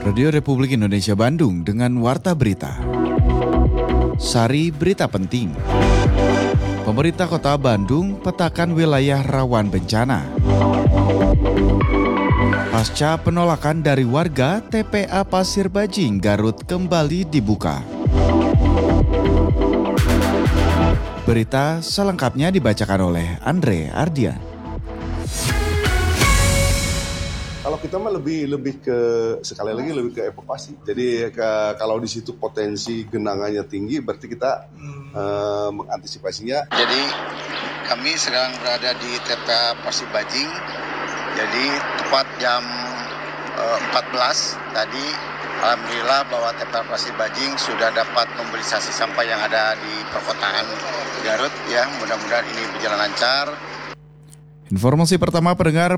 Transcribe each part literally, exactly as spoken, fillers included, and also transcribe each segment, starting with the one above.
Radio Republik Indonesia Bandung dengan Warta Berita. Sari berita penting. Pemerintah Kota Bandung petakan wilayah rawan bencana. Pasca penolakan dari warga, T P A Pasir Bajing Garut kembali dibuka. Berita selengkapnya dibacakan oleh Andre Ardian. Kalau kita mah lebih lebih ke sekali lagi lebih ke evakuasi. Jadi ke, kalau di situ potensi genangannya tinggi, berarti kita hmm. uh, mengantisipasinya. Jadi kami sedang berada di T P A Pasir Bajing. Jadi tepat jam uh, empat belas tadi, alhamdulillah bahwa T P A Pasir Bajing sudah dapat mobilisasi sampah yang ada di perkotaan Garut. Ya, mudah-mudahan ini berjalan lancar. Informasi pertama pendengar.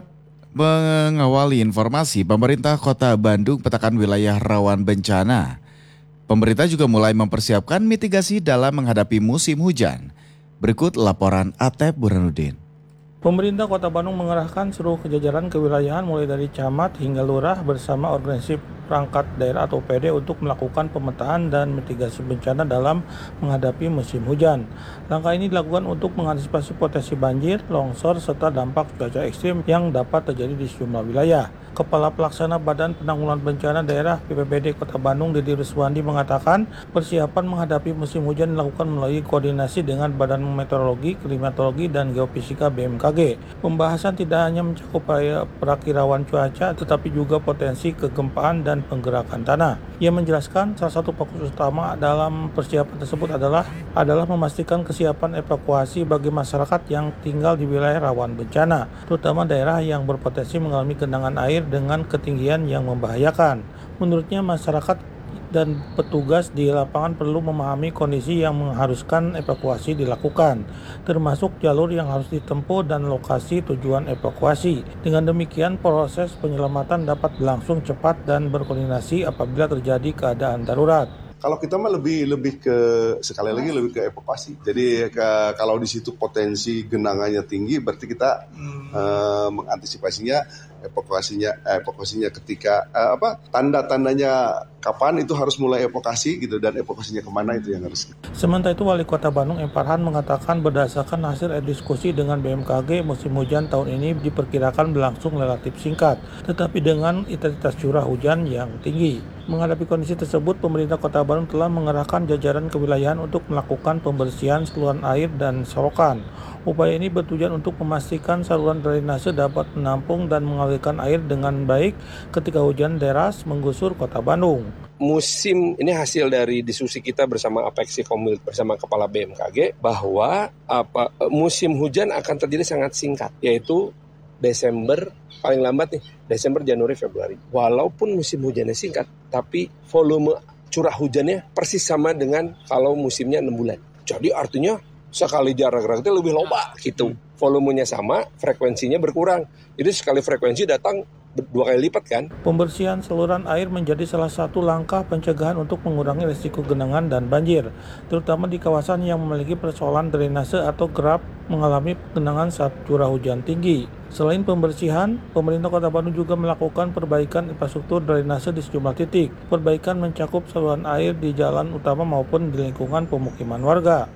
Mengawali informasi, pemerintah Kota Bandung petakan wilayah rawan bencana. Pemerintah juga mulai mempersiapkan mitigasi dalam menghadapi musim hujan. Berikut laporan Atep Burhanuddin. Pemerintah Kota Bandung mengerahkan seluruh kejajaran kewilayahan mulai dari camat hingga lurah bersama organisasi perangkat daerah atau O P D untuk melakukan pemetaan dan mitigasi bencana dalam menghadapi musim hujan. Langkah ini dilakukan untuk mengantisipasi potensi banjir, longsor, serta dampak cuaca ekstrim yang dapat terjadi di sejumlah wilayah. Kepala Pelaksana Badan Penanggulangan Bencana Daerah B P B D Kota Bandung, Didi Ruswandi, mengatakan persiapan menghadapi musim hujan dilakukan melalui koordinasi dengan Badan Meteorologi, Klimatologi, dan Geofisika B M K G. Pembahasan tidak hanya mencakup perakirauan cuaca, tetapi juga potensi kegempaan dan penggerakan tanah. Ia menjelaskan salah satu fokus utama dalam persiapan tersebut adalah adalah memastikan kesiapan evakuasi bagi masyarakat yang tinggal di wilayah rawan bencana, terutama daerah yang berpotensi mengalami genangan air dengan ketinggian yang membahayakan. Menurutnya, masyarakat dan petugas di lapangan perlu memahami kondisi yang mengharuskan evakuasi dilakukan, termasuk jalur yang harus ditempuh dan lokasi tujuan evakuasi. Dengan demikian, proses penyelamatan dapat berlangsung cepat dan berkoordinasi apabila terjadi keadaan darurat. Kalau kita mah lebih lebih ke sekali lagi lebih ke evakuasi. Jadi ke, kalau di situ potensi genangannya tinggi, berarti kita hmm. uh, mengantisipasinya evakuasinya evakuasinya ketika uh, apa tanda-tandanya kapan itu harus mulai evakuasi gitu, dan evakuasinya kemana itu yang harus. Sementara itu, Wali Kota Bandung M Farhan mengatakan berdasarkan hasil diskusi dengan B M K G, musim hujan tahun ini diperkirakan berlangsung relatif singkat, tetapi dengan intensitas curah hujan yang tinggi. Menghadapi kondisi tersebut, pemerintah Kota Bandung telah mengerahkan jajaran kewilayahan untuk melakukan pembersihan saluran air dan selokan. Upaya ini bertujuan untuk memastikan saluran drainase dapat menampung dan mengalirkan air dengan baik ketika hujan deras menggusur Kota Bandung. Musim ini hasil dari diskusi kita bersama Apeksi Komil bersama Kepala B M K G bahwa apa musim hujan akan terjadi sangat singkat, yaitu Desember, paling lambat nih, Desember, Januari, Februari. Walaupun musim hujannya singkat, tapi volume curah hujannya persis sama dengan kalau musimnya enam bulan. Jadi artinya sekali jarak-jaraknya lebih loba gitu. Volumenya sama, frekuensinya berkurang. Jadi sekali frekuensi datang dua kali lipat kan. Pembersihan saluran air menjadi salah satu langkah pencegahan untuk mengurangi risiko genangan dan banjir, terutama di kawasan yang memiliki persoalan drainase atau kerap mengalami genangan saat curah hujan tinggi. Selain pembersihan, pemerintah Kota Bandung juga melakukan perbaikan infrastruktur drainase di sejumlah titik. Perbaikan mencakup saluran air di jalan utama maupun di lingkungan pemukiman warga.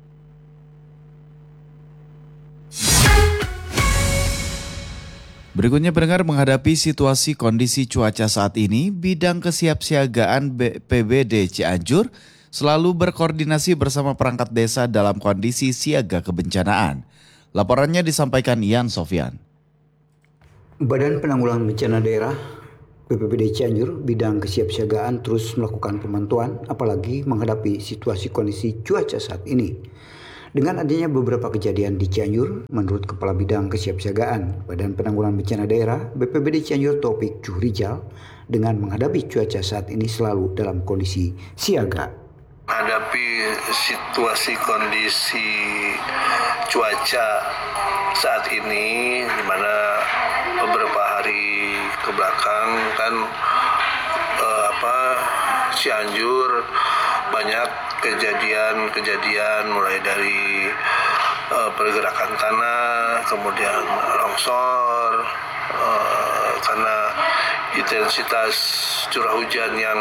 Berikutnya pendengar, menghadapi situasi kondisi cuaca saat ini, bidang kesiapsiagaan B P B D Cianjur selalu berkoordinasi bersama perangkat desa dalam kondisi siaga kebencanaan. Laporannya disampaikan Ian Sofyan. Badan Penanggulangan Bencana Daerah B P B D Cianjur bidang kesiapsiagaan terus melakukan pemantauan apalagi menghadapi situasi kondisi cuaca saat ini. Dengan adanya beberapa kejadian di Cianjur, menurut Kepala Bidang Kesiapsiagaan Badan Penanggulangan Bencana Daerah B P B D Cianjur Taufik Juhrijal, dengan menghadapi cuaca saat ini selalu dalam kondisi siaga. Menghadapi situasi kondisi cuaca saat ini, di mana beberapa hari ke belakang kan eh, apa Cianjur banyak kejadian-kejadian mulai dari uh, pergerakan tanah, kemudian longsor, uh, karena intensitas curah hujan yang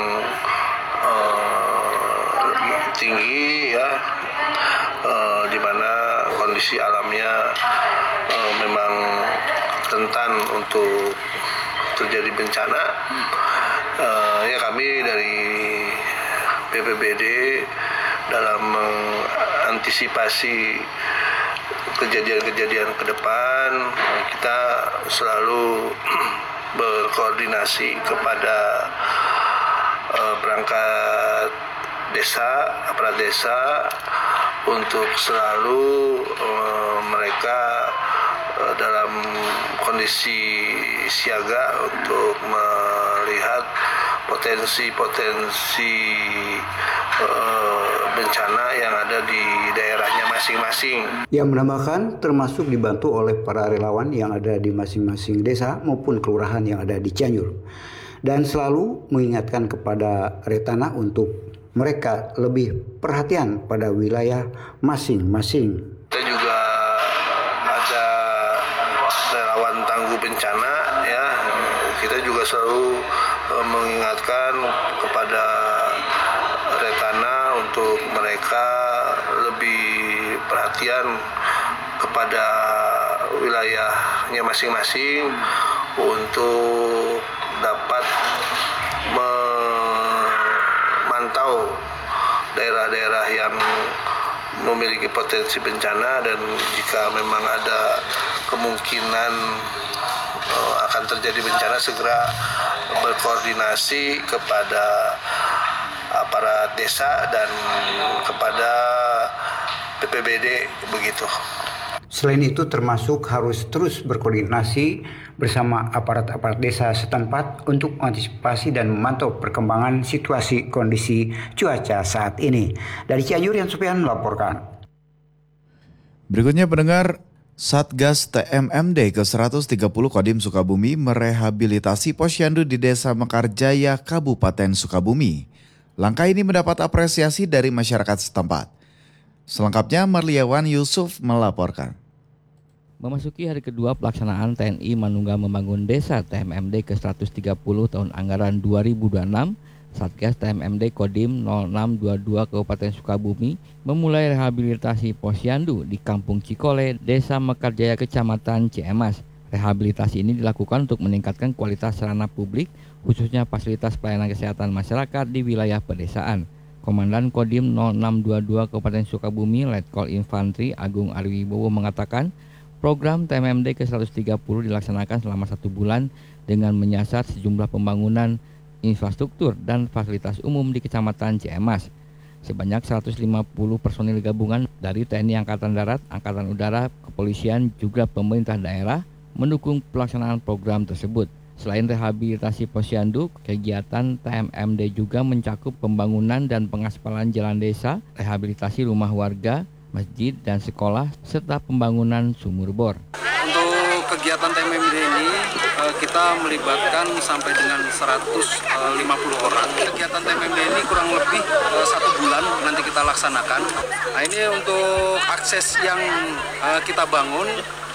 uh, tinggi ya, uh, di mana kondisi alamnya uh, memang rentan untuk terjadi bencana. Uh, ya kami dari B P B D dalam mengantisipasi kejadian-kejadian ke depan, kita selalu berkoordinasi kepada uh, perangkat desa, aparat desa untuk selalu uh, mereka uh, dalam kondisi siaga untuk melihat potensi-potensi uh, bencana yang ada di daerahnya masing-masing. Yang menambahkan termasuk dibantu oleh para relawan yang ada di masing-masing desa maupun kelurahan yang ada di Cianjur. Dan selalu mengingatkan kepada Retana untuk mereka lebih perhatian pada wilayah masing-masing. Kita juga ada relawan tangguh bencana ya. Kita juga selalu uh, mengingatkan kepada Retana untuk mereka lebih perhatian kepada wilayahnya masing-masing untuk dapat memantau daerah-daerah yang memiliki potensi bencana, dan jika memang ada kemungkinan uh, akan terjadi bencana segera berkoordinasi kepada aparat desa dan kepada B P B D begitu. Selain itu termasuk harus terus berkoordinasi bersama aparat-aparat desa setempat untuk mengantisipasi dan memantau perkembangan situasi kondisi cuaca saat ini. Dari Cianjur, Yan Supian melaporkan. Berikutnya pendengar, Satgas T M M D ke seratus tiga puluh Kodim Sukabumi merehabilitasi posyandu di Desa Mekarjaya, Kabupaten Sukabumi. Langkah ini mendapat apresiasi dari masyarakat setempat. Selengkapnya Marliawan Yusuf melaporkan. Memasuki hari kedua pelaksanaan T N I Manunggal Membangun Desa T M M D ke seratus tiga puluh tahun anggaran dua ribu dua puluh enam, Satgas T M M D Kodim nol enam dua dua Kabupaten Sukabumi memulai rehabilitasi posyandu di Kampung Cikole, Desa Mekarjaya, Kecamatan Ciemas. Rehabilitasi ini dilakukan untuk meningkatkan kualitas sarana publik, khususnya fasilitas pelayanan kesehatan masyarakat di wilayah pedesaan. Komandan Kodim nol enam dua dua Kabupaten Sukabumi, Letkol Infantri Agung Arwibowo mengatakan, program T M M D ke seratus tiga puluh dilaksanakan selama satu bulan dengan menyasar sejumlah pembangunan infrastruktur dan fasilitas umum di Kecamatan Ciemas. Sebanyak seratus lima puluh personil gabungan dari T N I Angkatan Darat, Angkatan Udara, Kepolisian, juga pemerintah daerah mendukung pelaksanaan program tersebut. Selain rehabilitasi posyandu, kegiatan T M M D juga mencakup pembangunan dan pengaspalan jalan desa, rehabilitasi rumah warga, masjid dan sekolah, serta pembangunan sumur bor. Untuk kegiatan T M M D ini kita melibatkan sampai dengan seratus lima puluh orang. Kegiatan T M M D ini kurang lebih satu bulan nanti kita laksanakan. Nah, ini untuk akses yang kita bangun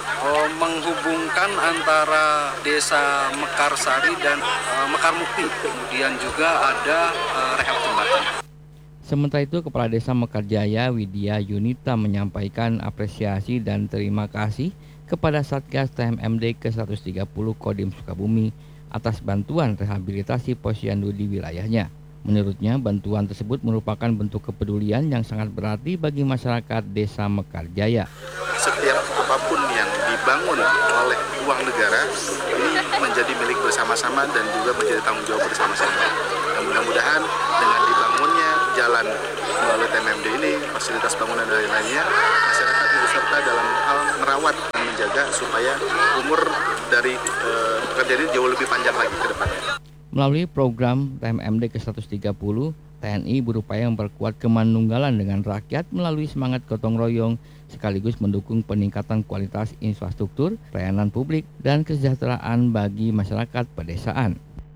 menghubungkan antara Desa Mekarsari dan Mekarmukti. Kemudian juga ada rehab jembatan. Sementara itu, Kepala Desa Mekarjaya Widya Yunita menyampaikan apresiasi dan terima kasih kepada Satgas T M M D ke seratus tiga puluh Kodim Sukabumi atas bantuan rehabilitasi posyandu di wilayahnya. Menurutnya, bantuan tersebut merupakan bentuk kepedulian yang sangat berarti bagi masyarakat Desa Mekarjaya. Setiap apapun yang dibangun oleh uang negara ini menjadi milik bersama-sama dan juga menjadi tanggung jawab bersama-sama. Dan mudah-mudahan dengan dibangunnya jalan melalui T M M D ini, fasilitas bangunan dan lain-lainnya, masyarakat berserta dalam hal merawat dan menjaga supaya umur dari eh, pekerja ini jauh lebih panjang lagi ke depannya. Melalui program T M M D ke seratus tiga puluh, T N I berupaya memperkuat kemanunggalan dengan rakyat melalui semangat gotong royong, sekaligus mendukung peningkatan kualitas infrastruktur, pelayanan publik, dan kesejahteraan bagi masyarakat pedesaan.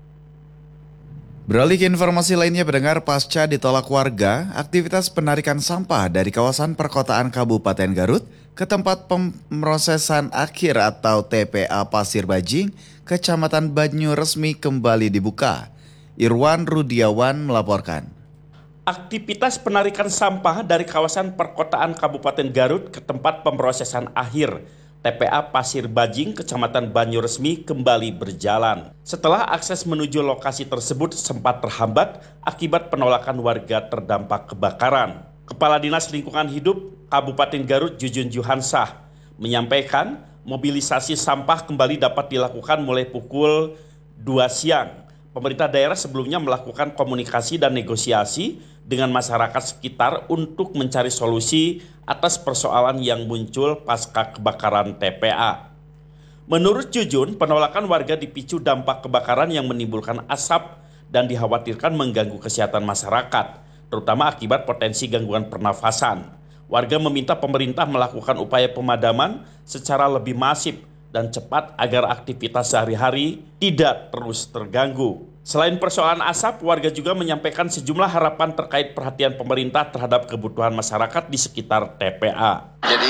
Beralih ke informasi lainnya, pendengar, pasca ditolak warga, aktivitas penarikan sampah dari kawasan perkotaan Kabupaten Garut ke tempat pemrosesan akhir atau T P A Pasir Bajing Kecamatan Banyuresmi kembali dibuka. Irwan Rudiawan melaporkan. Aktivitas penarikan sampah dari kawasan perkotaan Kabupaten Garut ke tempat pemrosesan akhir T P A Pasir Bajing, Kecamatan Banyuresmi kembali berjalan. Setelah akses menuju lokasi tersebut sempat terhambat akibat penolakan warga terdampak kebakaran. Kepala Dinas Lingkungan Hidup Kabupaten Garut Jujun Juhansah menyampaikan mobilisasi sampah kembali dapat dilakukan mulai pukul dua siang. Pemerintah daerah sebelumnya melakukan komunikasi dan negosiasi dengan masyarakat sekitar untuk mencari solusi atas persoalan yang muncul pasca kebakaran T P A. Menurut Jujun, penolakan warga dipicu dampak kebakaran yang menimbulkan asap dan dikhawatirkan mengganggu kesehatan masyarakat, terutama akibat potensi gangguan pernafasan. Warga meminta pemerintah melakukan upaya pemadaman secara lebih masif dan cepat agar aktivitas sehari-hari tidak terus terganggu. Selain persoalan asap, warga juga menyampaikan sejumlah harapan terkait perhatian pemerintah terhadap kebutuhan masyarakat di sekitar T P A. Jadi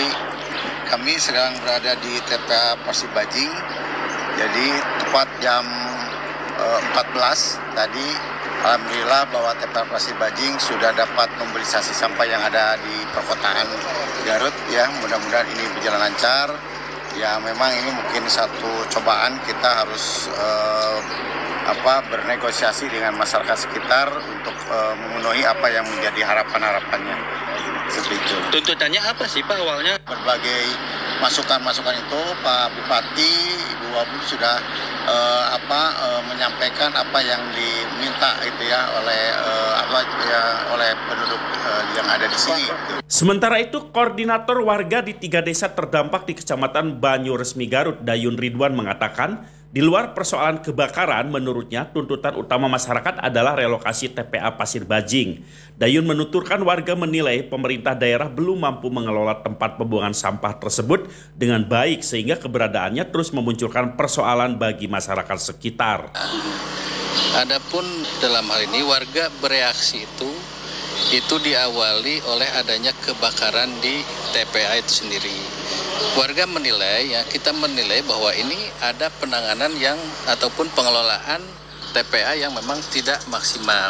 kami sedang berada di T P A Pasir Bajing. Jadi tepat jam eh, empat belas tadi, alhamdulillah bahwa T P A Pasir Bajing sudah dapat mobilisasi sampah yang ada di perkotaan Garut. Ya, mudah-mudahan ini berjalan lancar. Ya, memang ini mungkin satu cobaan, kita harus eh, apa bernegosiasi dengan masyarakat sekitar untuk eh, memenuhi apa yang menjadi harapan-harapannya. Seperti itu. Tuntutannya apa sih Pak awalnya? Berbagai masukan-masukan itu Pak Bupati, Ibu Wabub sudah eh, apa eh, menyampaikan apa yang diminta itu ya oleh eh, apa ya oleh penduduk eh, yang ada di sini. Sementara itu, koordinator warga di tiga desa terdampak di Kecamatan Banyuresmi Garut, Dayun Ridwan mengatakan, di luar persoalan kebakaran, menurutnya tuntutan utama masyarakat adalah relokasi T P A Pasir Bajing. Dayun menuturkan warga menilai pemerintah daerah belum mampu mengelola tempat pembuangan sampah tersebut dengan baik sehingga keberadaannya terus memunculkan persoalan bagi masyarakat sekitar. Adapun dalam hal ini warga bereaksi itu itu diawali oleh adanya kebakaran di T P A itu sendiri. Warga menilai, ya kita menilai bahwa ini ada penanganan yang ataupun pengelolaan T P A yang memang tidak maksimal.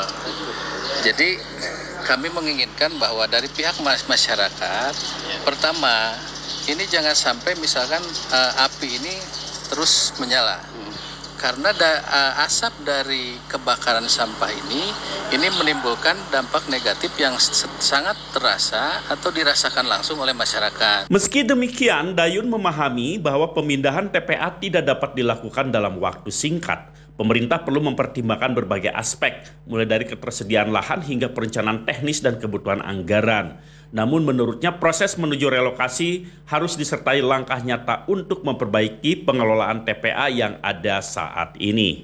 Jadi kami menginginkan bahwa dari pihak masyarakat, pertama ini jangan sampai misalkan uh, api ini terus menyala. Karena da, uh, asap dari kebakaran sampah ini ini menimbulkan dampak negatif yang sangat terasa atau dirasakan langsung oleh masyarakat. Meski demikian, Dayun memahami bahwa pemindahan T P A tidak dapat dilakukan dalam waktu singkat. Pemerintah perlu mempertimbangkan berbagai aspek, mulai dari ketersediaan lahan hingga perencanaan teknis dan kebutuhan anggaran. Namun menurutnya proses menuju relokasi harus disertai langkah nyata untuk memperbaiki pengelolaan T P A yang ada saat ini.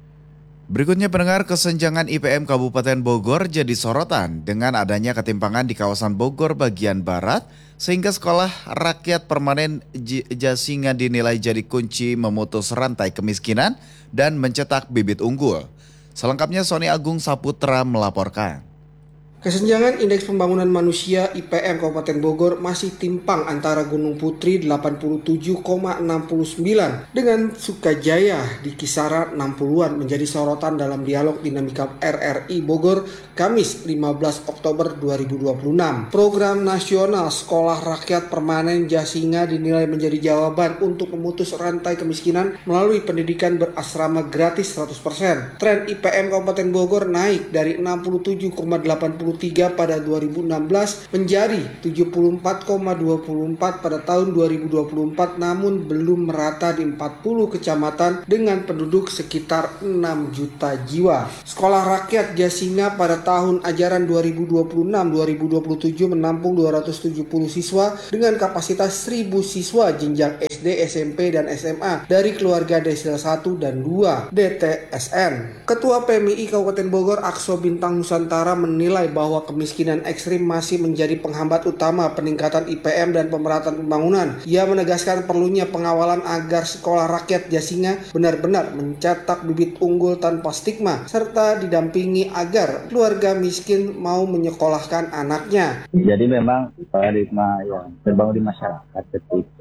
Berikutnya pendengar, kesenjangan I P M Kabupaten Bogor jadi sorotan dengan adanya ketimpangan di kawasan Bogor bagian barat sehingga sekolah rakyat permanen Jasinga dinilai jadi kunci memutus rantai kemiskinan dan mencetak bibit unggul. Selengkapnya Sony Agung Saputra melaporkan. Kesenjangan Indeks Pembangunan Manusia I P M Kabupaten Bogor masih timpang antara Gunung Putri delapan puluh tujuh koma enam sembilan dengan Sukajaya di kisaran enam puluhan menjadi sorotan dalam dialog dinamika R R I Bogor Kamis lima belas Oktober dua ribu dua puluh enam. Program nasional Sekolah Rakyat Permanen Jasinga dinilai menjadi jawaban untuk memutus rantai kemiskinan melalui pendidikan berasrama gratis seratus persen. Tren I P M Kabupaten Bogor naik dari enam puluh tujuh koma delapan tiga pada dua ribu enam belas menjadi tujuh puluh empat koma dua empat pada tahun dua ribu dua puluh empat, namun belum merata di empat puluh kecamatan dengan penduduk sekitar enam juta jiwa. Sekolah Rakyat Jasinga pada tahun ajaran dua ribu dua puluh enam dua ribu dua puluh tujuh menampung dua ratus tujuh puluh siswa dengan kapasitas seribu siswa jenjang S D, S M P, dan S M A dari keluarga desila satu dan dua D T S N. Ketua P M I I Kabupaten Bogor Akso Bintang Nusantara menilai bahwa kemiskinan ekstrim masih menjadi penghambat utama peningkatan I P M dan pemerataan pembangunan. Ia menegaskan perlunya pengawalan agar sekolah rakyat Jasinga benar-benar mencetak bibit unggul tanpa stigma, serta didampingi agar keluarga miskin mau menyekolahkan anaknya. Jadi memang paradigma yang terbangun di masyarakat ketika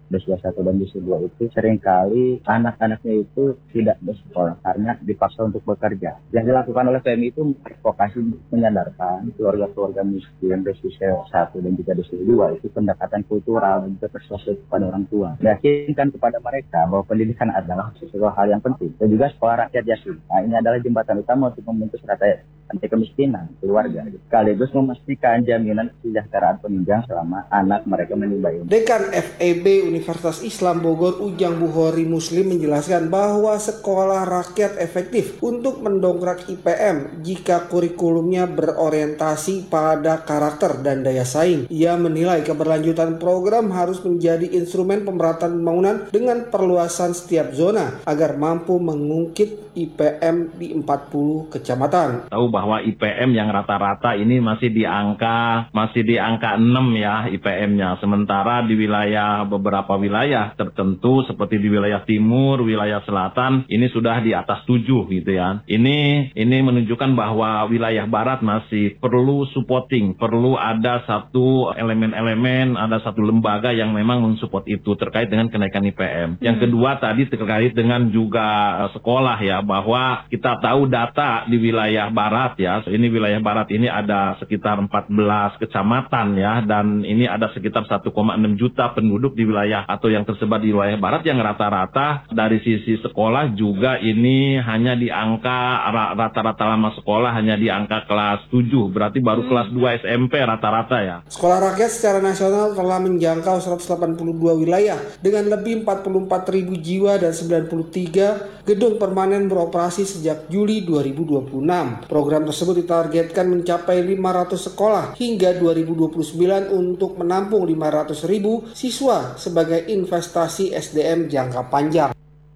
Dosia satu dan Dosia dua itu seringkali anak-anaknya itu tidak bersekolah karena dipaksa untuk bekerja. Yang dilakukan oleh P M I itu advokasi menyadarkan keluarga-keluarga miskin Dosia satu dan juga Dosia dua itu pendekatan kultural dan persuasif kepada orang tua. Meyakinkan kepada mereka bahwa pendidikan adalah sesuatu hal yang penting dan juga sekolah rakyat yakin. Nah, ini adalah jembatan utama untuk memutus rantai anti kemiskinan keluarga, sekaligus memastikan jaminan kesejahteraan penunjang selama anak mereka menimba ilmu. Dekan F E B Universitas Islam Bogor Ujang Bukhori Muslim menjelaskan bahwa sekolah rakyat efektif untuk mendongkrak I P M jika kurikulumnya berorientasi pada karakter dan daya saing. Ia menilai keberlanjutan program harus menjadi instrumen pemerataan pembangunan dengan perluasan setiap zona agar mampu mengungkit I P M di empat puluh kecamatan. Tahu bahwa I P M yang rata-rata ini masih di angka masih di angka enam ya I P M-nya. Sementara di wilayah beberapa wilayah tertentu seperti di wilayah timur, wilayah selatan ini sudah di atas tujuh gitu ya. Ini ini menunjukkan bahwa wilayah barat masih perlu supporting, perlu ada satu elemen-elemen, ada satu lembaga yang memang mensupport itu terkait dengan kenaikan I P M. Yang kedua tadi terkait dengan juga sekolah ya, bahwa kita tahu data di wilayah barat ya. Ini wilayah barat ini ada sekitar empat belas kecamatan ya, dan ini ada sekitar satu koma enam juta penduduk di wilayah atau yang tersebar di wilayah barat, yang rata-rata dari sisi sekolah juga ini hanya di angka rata-rata lama sekolah hanya di angka kelas tujuh, berarti baru hmm. kelas dua S M P rata-rata ya. Sekolah rakyat secara nasional telah menjangkau seratus delapan puluh dua wilayah dengan lebih empat puluh empat ribu jiwa dan sembilan puluh tiga gedung permanen beroperasi sejak Juli dua ribu dua puluh enam. Program tersebut ditargetkan mencapai lima ratus sekolah hingga dua ribu dua puluh sembilan untuk menampung lima ratus ribu siswa sebagai investasi S D M jangka panjang.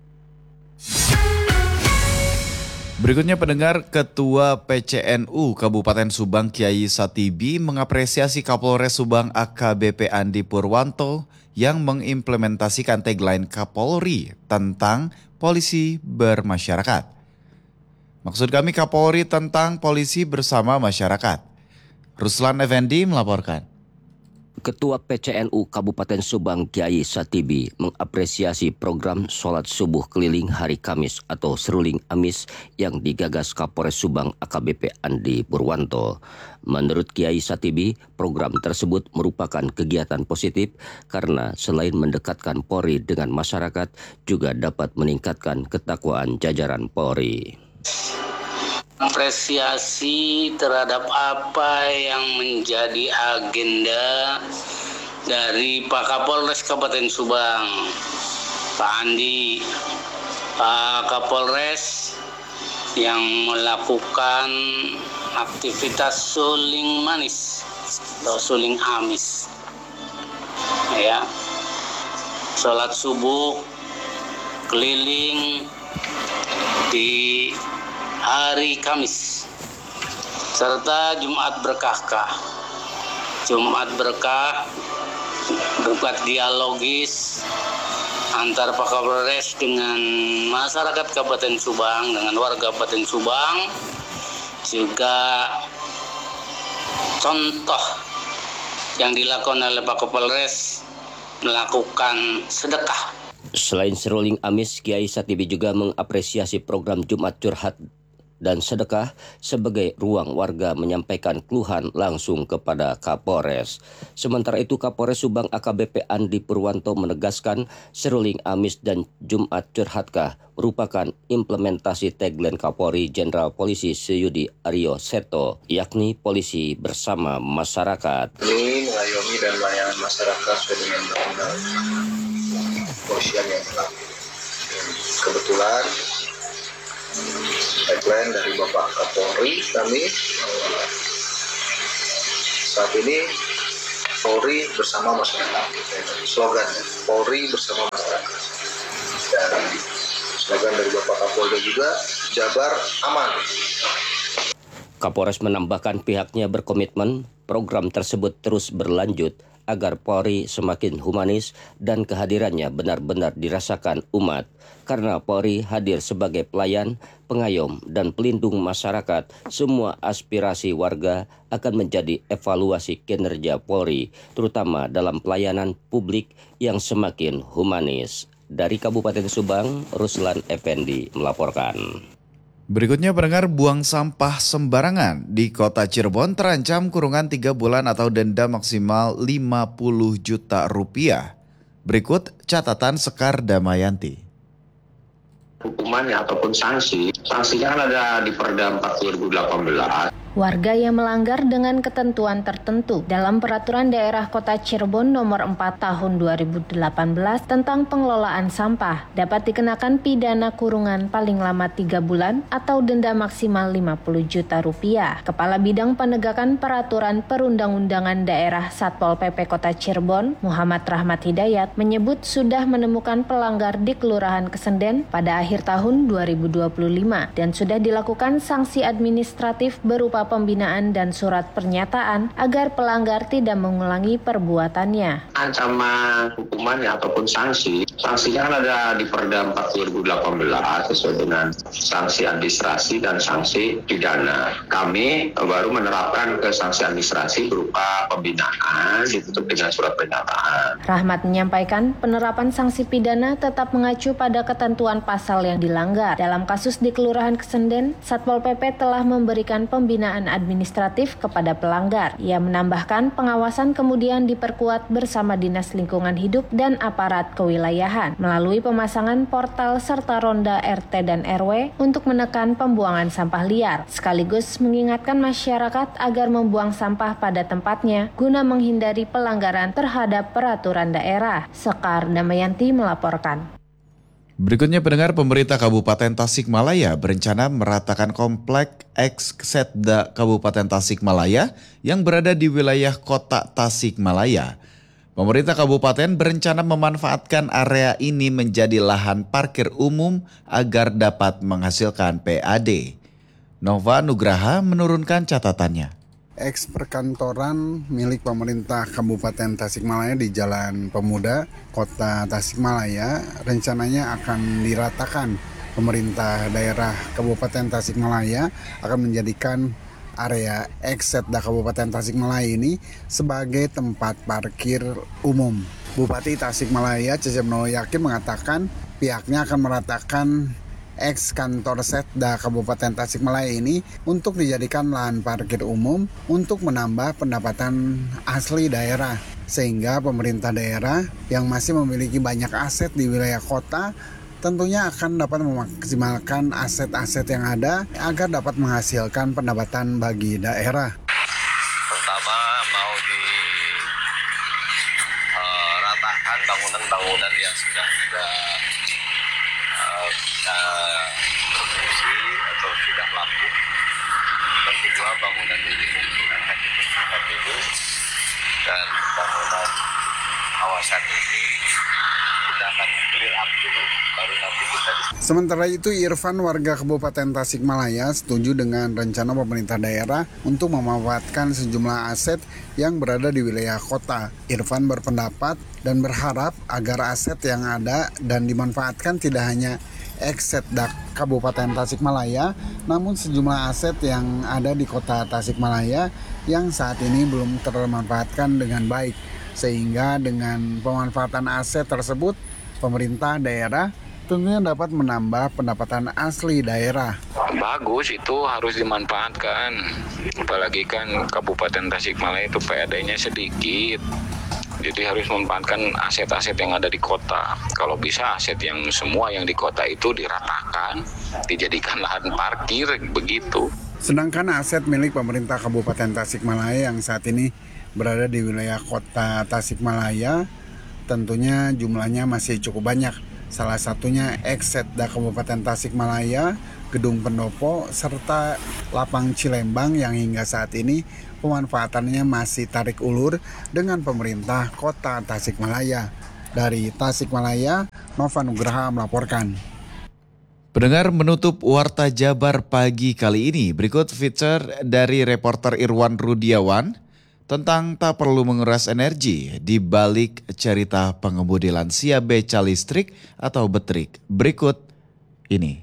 Berikutnya pendengar, Ketua P C N U Kabupaten Subang Kiai Satibi mengapresiasi Kapolres Subang A K B P Andi Purwanto yang mengimplementasikan tagline Kapolri tentang polisi bermasyarakat. Maksud kami Kapolri tentang polisi bersama masyarakat. Ruslan Effendi melaporkan. Ketua P C N U Kabupaten Subang Kiai Satibi mengapresiasi program sholat subuh keliling hari Kamis atau seruling Amis yang digagas Kapolres Subang A K B P Andi Purwanto. Menurut Kiai Satibi, program tersebut merupakan kegiatan positif karena selain mendekatkan Polri dengan masyarakat, juga dapat meningkatkan ketakwaan jajaran Polri. Apresiasi terhadap apa yang menjadi agenda dari Pak Kapolres Kabupaten Subang, Pak Andi, Pak Kapolres yang melakukan aktivitas suling manis atau suling amis, ya, sholat subuh keliling di hari Kamis serta Jumat berkah. Jumat berkah berkat dialogis antar Pak Kapolres dengan masyarakat Kabupaten Subang, dengan warga Kabupaten Subang, juga contoh yang dilakukan oleh Pak Kapolres melakukan sedekah. Selain seruling Amis, Kiai Satibi juga mengapresiasi program Jumat Curhat dan Sedekah sebagai ruang warga menyampaikan keluhan langsung kepada Kapolres. Sementara itu, Kapolres Subang A K B P Andi Purwanto menegaskan seruling Amis dan Jumat Curhatkah merupakan implementasi tagline Kapolri Jenderal Polisi Suyudi Aryo Seto, yakni polisi bersama masyarakat. Ini mengayomi dan melayani masyarakat sesuai dengan undang-undang kepolisian yang berlaku. Kebetulan tagline dari Bapak Kapolri kami saat ini Polri bersama masyarakat. Slogan Polri bersama masyarakat. Dan slogan dari Bapak Kapolri juga Jabar Aman. Kapolres menambahkan pihaknya berkomitmen program tersebut terus berlanjut agar Polri semakin humanis dan kehadirannya benar-benar dirasakan umat. Karena Polri hadir sebagai pelayan, pengayom, dan pelindung masyarakat, semua aspirasi warga akan menjadi evaluasi kinerja Polri, terutama dalam pelayanan publik yang semakin humanis. Dari Kabupaten Subang, Ruslan Effendi melaporkan. Berikutnya pendengar, buang sampah sembarangan di kota Cirebon terancam kurungan tiga bulan atau denda maksimal lima puluh juta rupiah. Berikut catatan Sekar Damayanti. Hukumannya ataupun sanksi, sanksinya kan ada di Perda empat dua ribu delapan belas. Warga yang melanggar dengan ketentuan tertentu dalam Peraturan Daerah Kota Cirebon Nomor empat Tahun dua ribu delapan belas tentang pengelolaan sampah dapat dikenakan pidana kurungan paling lama tiga bulan atau denda maksimal lima puluh juta rupiah. Kepala Bidang Penegakan Peraturan Perundang-undangan Daerah Satpol P P Kota Cirebon, Muhammad Rahmat Hidayat, menyebut sudah menemukan pelanggar di Kelurahan Kesenden pada akhir tahun dua ribu dua puluh lima dan sudah dilakukan sanksi administratif berupa pembinaan dan surat pernyataan agar pelanggar tidak mengulangi perbuatannya. Ancaman hukumannya ataupun sanksi, sanksinya kan ada di Perda empat dua ribu delapan belas sesuai dengan sanksi administrasi dan sanksi pidana. Kami baru menerapkan ke sanksi administrasi berupa pembinaan ditutup dengan surat pernyataan. Rahmat menyampaikan penerapan sanksi pidana tetap mengacu pada ketentuan pasal yang dilanggar. Dalam kasus di Kelurahan Kesenden, Satpol P P telah memberikan pembinaan administratif kepada pelanggar. Ia menambahkan pengawasan kemudian diperkuat bersama Dinas Lingkungan Hidup dan aparat kewilayahan melalui pemasangan portal serta ronda R T dan R W untuk menekan pembuangan sampah liar, sekaligus mengingatkan masyarakat agar membuang sampah pada tempatnya guna menghindari pelanggaran terhadap peraturan daerah. Sekar Damayanti melaporkan. Berikutnya pendengar, pemerintah Kabupaten Tasikmalaya berencana meratakan komplek ex-Setda Kabupaten Tasikmalaya yang berada di wilayah kota Tasikmalaya. Pemerintah kabupaten berencana memanfaatkan area ini menjadi lahan parkir umum agar dapat menghasilkan P A D. Nova Nugraha menurunkan catatannya. Eks perkantoran milik pemerintah Kabupaten Tasikmalaya di Jalan Pemuda, Kota Tasikmalaya rencananya akan diratakan. Pemerintah daerah Kabupaten Tasikmalaya akan menjadikan area eks Setda Kabupaten Tasikmalaya ini sebagai tempat parkir umum. Bupati Tasikmalaya Cecep Yakin mengatakan pihaknya akan meratakan eks kantor Setda Kabupaten Tasikmalaya ini untuk dijadikan lahan parkir umum untuk menambah pendapatan asli daerah, sehingga pemerintah daerah yang masih memiliki banyak aset di wilayah kota tentunya akan dapat memaksimalkan aset-aset yang ada agar dapat menghasilkan pendapatan bagi daerah. Pertama mau diratakan uh, bangunan-bangunan yang sudah sudah uh, berfungsi atau sudah laku. Dan kedua bangunan ini mungkin akan dibersihkan dulu, dan bangunan kawasan ini kita akan clear up dulu, baru nanti kita diskusi. Sementara itu, Irfan, warga Kabupaten Tasikmalaya, setuju dengan rencana pemerintah daerah untuk memanfaatkan sejumlah aset yang berada di wilayah kota. Irfan berpendapat dan berharap agar aset yang ada dan dimanfaatkan tidak hanya eks Setda Kabupaten Tasikmalaya, namun sejumlah aset yang ada di kota Tasikmalaya yang saat ini belum termanfaatkan dengan baik. Sehingga dengan pemanfaatan aset tersebut, pemerintah daerah tentunya dapat menambah pendapatan asli daerah. Bagus, itu harus dimanfaatkan. Apalagi kan Kabupaten Tasikmalaya itu P A D-nya sedikit. Jadi harus memanfaatkan aset-aset yang ada di kota. Kalau bisa aset yang semua yang di kota itu diratakan, dijadikan lahan parkir, begitu. Sedangkan aset milik pemerintah Kabupaten Tasikmalaya yang saat ini berada di wilayah kota Tasikmalaya tentunya jumlahnya masih cukup banyak. Salah satunya eks Setda Kabupaten Tasikmalaya, Gedung Pendopo, serta Lapang Cilembang yang hingga saat ini pemanfaatannya masih tarik ulur dengan pemerintah kota Tasikmalaya. Dari Tasikmalaya, Nova Nugraha melaporkan. Pendengar, menutup Warta Jabar pagi kali ini, berikut feature dari reporter Irwan Rudiawan tentang tak perlu menguras energi di balik cerita pengemudi lansia beca listrik atau betrik. Berikut ini.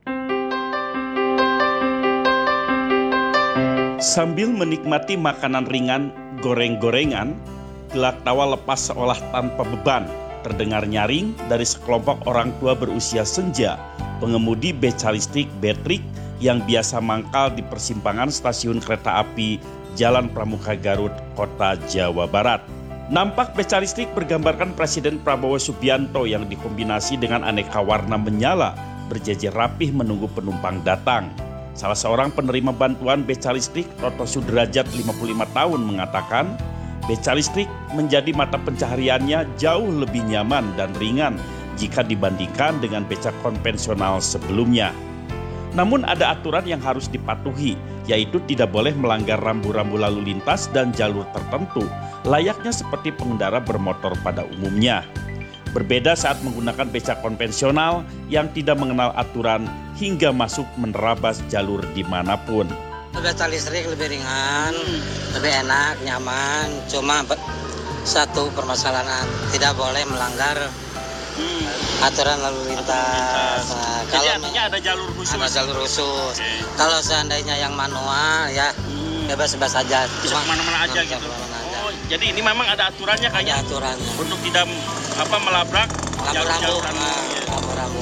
Sambil menikmati makanan ringan, goreng-gorengan, gelak tawa lepas seolah tanpa beban terdengar nyaring dari sekelompok orang tua berusia senja, pengemudi beca listrik betrik yang biasa mangkal di persimpangan stasiun kereta api Jalan Pramuka Garut, Kota Jawa Barat. Nampak beca listrik bergambarkan Presiden Prabowo Subianto yang dikombinasi dengan aneka warna menyala, berjejer rapih menunggu penumpang datang. Salah seorang penerima bantuan beca listrik, Toto Sudrajat lima puluh lima tahun, mengatakan beca listrik menjadi mata pencahariannya jauh lebih nyaman dan ringan jika dibandingkan dengan beca konvensional sebelumnya. Namun ada aturan yang harus dipatuhi, yaitu tidak boleh melanggar rambu-rambu lalu lintas dan jalur tertentu, layaknya seperti pengendara bermotor pada umumnya. Berbeda saat menggunakan beca konvensional yang tidak mengenal aturan hingga masuk menerabas jalur dimanapun. Beca listrik lebih ringan, lebih enak, nyaman, cuma satu permasalahan, tidak boleh melanggar Hmm. aturan lalu lintas. Nah, Jadi kalau artinya ada jalur khusus. Ada jalur khusus. Okay. Kalau seandainya yang manual ya hmm. bebas-bebas aja. Bisa kemana-mana aja gitu. Kemana aja. Oh, jadi ini memang ada aturannya kayaknya. Ada aturannya. Untuk tidak apa melabrak jalur-jalur rambu-rambu.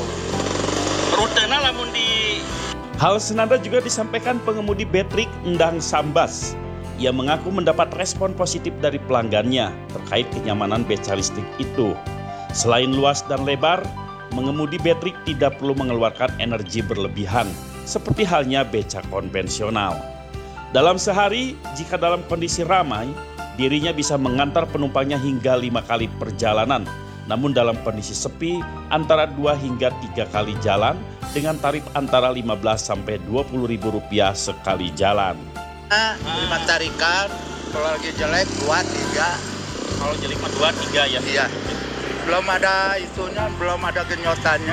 Rutena lamun di. Hal senada juga disampaikan pengemudi betrik Endang Sambas. Ia mengaku mendapat respon positif dari pelanggannya terkait kenyamanan beca listrik itu. Selain luas dan lebar, mengemudi betrik tidak perlu mengeluarkan energi berlebihan, seperti halnya beca konvensional. Dalam sehari, jika dalam kondisi ramai, dirinya bisa mengantar penumpangnya hingga lima kali perjalanan. Namun dalam kondisi sepi, antara dua hingga tiga kali jalan dengan tarif antara lima belas sampai dua puluh ribu rupiah sekali jalan. Lima tarikan, kalau lagi jelek dua, tiga. Kalau jelek mah dua, tiga ya? Iya. Belum ada itunya, belum ada genyotannya.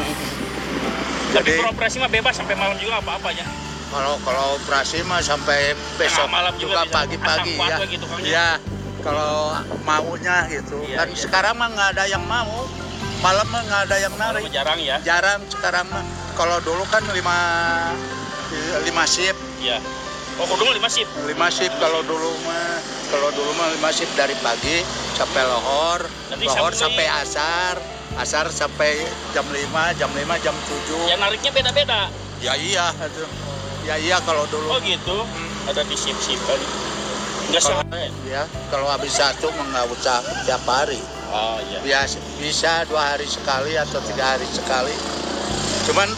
Jadi beroperasi mah bebas sampai malam juga apa-apa ya? Kalau kalau operasi mah sampai besok malam juga, juga pagi-pagi ya. Gitu, kan, ya. Kalau maunya gitu. Iya, kan iya. Sekarang mah nggak ada yang mau. Malam mah nggak ada yang narik. Malam jarang ya? Jarang sekarang mah. Kalau dulu kan lima lima shift. Iya. Oh, dulu lima shift? Lima shift kalau dulu mah. Kalau dulu mah lima shift dari pagi sampai lohor, Nanti lohor sampai... sampai asar, asar sampai jam lima, jam lima, jam tujuh. Ya nariknya beda-beda? Ya iya, itu. Ya iya kalau dulu. Oh gitu, hmm. Ada di shift-shiftan. Enggak sehari? Ya, kalau habis satu nggak usah tiap hari. Oh iya. Biasa, bisa dua hari sekali atau tiga hari sekali. Cuman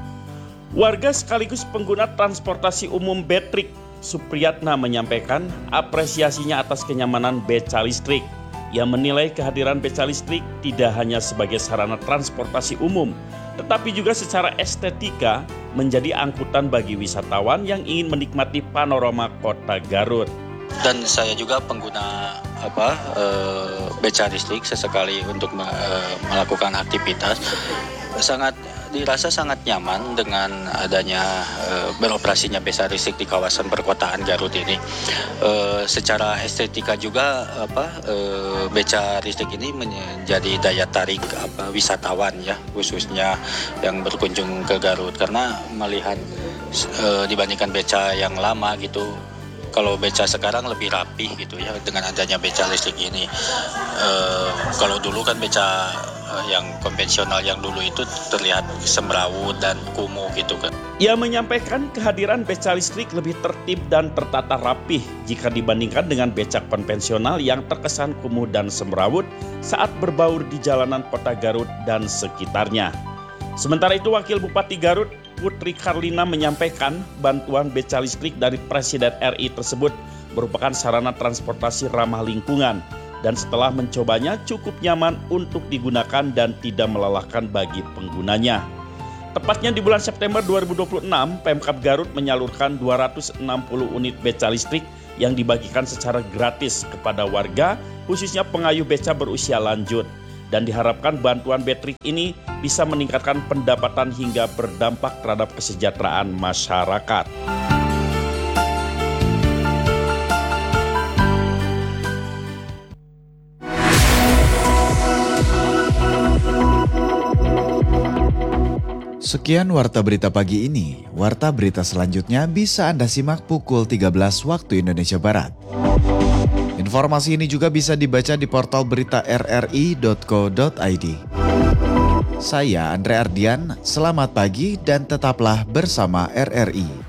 warga sekaligus pengguna transportasi umum betrik Supriyatna menyampaikan apresiasinya atas kenyamanan beca listrik. Ia menilai kehadiran beca listrik tidak hanya sebagai sarana transportasi umum, tetapi juga secara estetika menjadi angkutan bagi wisatawan yang ingin menikmati panorama kota Garut. Dan saya juga pengguna apa e, beca listrik sesekali untuk me, e, melakukan aktivitas. Sangat dirasa sangat nyaman dengan adanya e, beroperasinya beca listrik di kawasan perkotaan Garut ini. E, secara estetika juga apa e, beca listrik ini menjadi daya tarik apa wisatawan ya, khususnya yang berkunjung ke Garut, karena melihat e, dibandingkan beca yang lama gitu. Kalau beca sekarang lebih rapih gitu ya dengan adanya beca listrik ini. E, kalau dulu kan beca yang konvensional yang dulu itu terlihat semrawut dan kumuh gitu kan. Ia menyampaikan kehadiran beca listrik lebih tertib dan tertata rapih jika dibandingkan dengan beca konvensional yang terkesan kumuh dan semrawut saat berbaur di jalanan kota Garut dan sekitarnya. Sementara itu Wakil Bupati Garut Putri Karlina menyampaikan bantuan beca listrik dari Presiden R I tersebut merupakan sarana transportasi ramah lingkungan dan setelah mencobanya cukup nyaman untuk digunakan dan tidak melelahkan bagi penggunanya. Tepatnya di bulan September dua ribu dua puluh enam, Pemkab Garut menyalurkan dua ratus enam puluh unit beca listrik yang dibagikan secara gratis kepada warga, khususnya pengayuh beca berusia lanjut. Dan diharapkan bantuan betrik ini bisa meningkatkan pendapatan hingga berdampak terhadap kesejahteraan masyarakat. Sekian Warta Berita pagi ini. Warta Berita selanjutnya bisa Anda simak pukul tiga belas waktu Indonesia Barat. Informasi ini juga bisa dibaca di portal berita r r i dot co dot i d. Saya Andre Ardian, selamat pagi dan tetaplah bersama R R I.